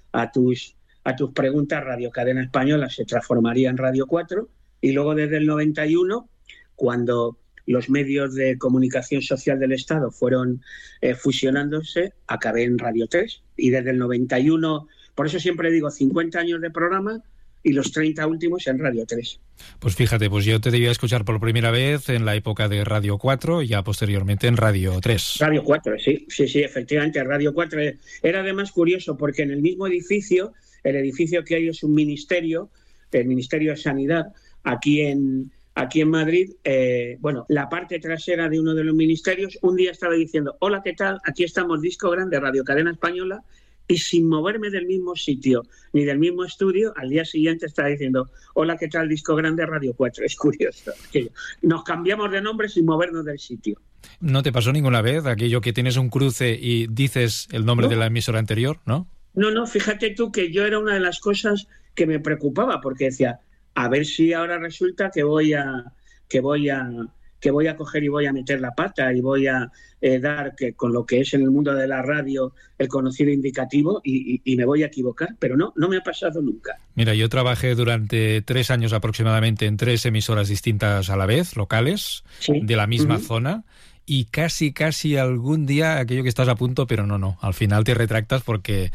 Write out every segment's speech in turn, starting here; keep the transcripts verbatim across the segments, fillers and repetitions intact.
a tus, a tus preguntas, Radio Cadena Española se transformaría en Radio cuatro, y luego desde el noventa y uno, cuando los medios de comunicación social del Estado fueron eh, fusionándose, acabé en Radio tres, y desde el noventa y uno, por eso siempre digo cincuenta años de programa, y los treinta últimos en Radio tres. Pues fíjate, pues yo te debía escuchar por primera vez en la época de Radio cuatro y ya posteriormente en Radio tres. Radio cuatro, sí, sí, sí, efectivamente, Radio cuatro. Era además curioso porque en el mismo edificio, el edificio que hay es un ministerio, el Ministerio de Sanidad, aquí en, aquí en Madrid, eh, bueno, la parte trasera de uno de los ministerios, un día estaba diciendo, hola, ¿qué tal? Aquí estamos, Disco Grande, Radio Cadena Española, y sin moverme del mismo sitio ni del mismo estudio, al día siguiente estaba diciendo, hola, ¿qué tal? Disco Grande, Radio cuatro. Es curioso. Nos cambiamos de nombre sin movernos del sitio. ¿No te pasó ninguna vez aquello que tienes un cruce y dices el nombre ¿No? de la emisora anterior, no? No, no, fíjate tú que yo era una de las cosas que me preocupaba, porque decía, a ver si ahora resulta que voy a... que voy a que voy a coger y voy a meter la pata y voy a eh, dar que con lo que es en el mundo de la radio el conocido indicativo y, y, y me voy a equivocar, pero no, no me ha pasado nunca. Mira, yo trabajé durante tres años aproximadamente en tres emisoras distintas a la vez, locales, sí. de la misma uh-huh. zona, y casi, casi algún día aquello que estás a punto, pero no, no, al final te retractas porque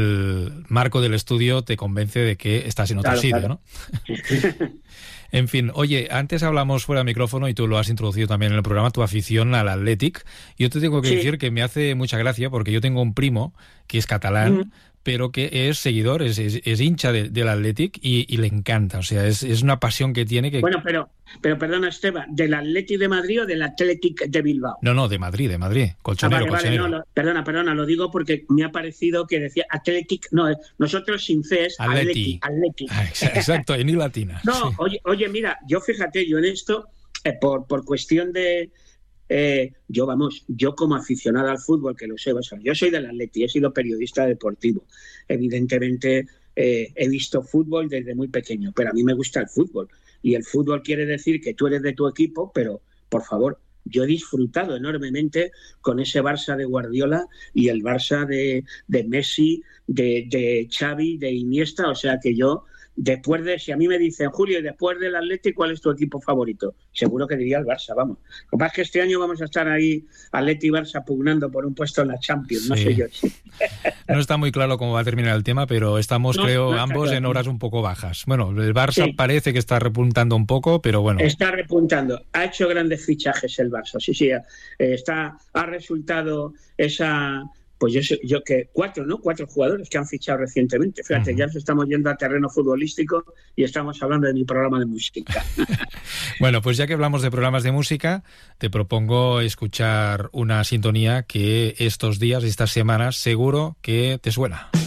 el marco del estudio te convence de que estás en otro claro, sitio, claro. ¿no? En fin, oye, antes hablamos fuera de micrófono y tú lo has introducido también en el programa, tu afición al Athletic. Yo te tengo que sí. decir que me hace mucha gracia porque yo tengo un primo que es catalán, mm. pero que es seguidor, es, es, es hincha de, del Athletic y, y le encanta. O sea, es, es una pasión que tiene que... Bueno, pero, pero perdona, Esteban, ¿del Athletic de Madrid o del Athletic de Bilbao? No, no, de Madrid, de Madrid. Colchonero, ah, vale, colchonero. Vale, no, lo, perdona, perdona, lo digo porque me ha parecido que decía Athletic, no, nosotros sin C es Atleti. Athletic. Ah, exacto, en I latina. No, sí. oye, oye, mira, yo fíjate, yo en esto, eh, por, por cuestión de... Eh, yo, vamos, yo como aficionado al fútbol, que lo sé, o sea, yo soy del Atleti, he sido periodista deportivo. Evidentemente eh, he visto fútbol desde muy pequeño, pero a mí me gusta el fútbol. Y el fútbol quiere decir que tú eres de tu equipo, pero, por favor, yo he disfrutado enormemente con ese Barça de Guardiola y el Barça de, de Messi, de, de Xavi, de Iniesta, o sea que yo... Después de, si a mí me dicen, Julio, después del Atleti, ¿cuál es tu equipo favorito? Seguro que diría el Barça, vamos. Lo que pasa es que este año vamos a estar ahí, Atleti y Barça, pugnando por un puesto en la Champions, no sí. sé yo. Sí. No está muy claro cómo va a terminar el tema, pero estamos, no, creo, no ambos claro. en horas un poco bajas. Bueno, el Barça sí. parece que está repuntando un poco, pero bueno. Está repuntando. Ha hecho grandes fichajes el Barça, sí, sí. Eh, está, ha resultado esa... Pues yo, yo que cuatro, ¿no? Cuatro jugadores que han fichado recientemente. Fíjate, uh-huh. ya nos estamos yendo a terreno futbolístico y estamos hablando de mi programa de música. Bueno, pues ya que hablamos de programas de música, te propongo escuchar una sintonía que estos días y estas semanas seguro que te suena.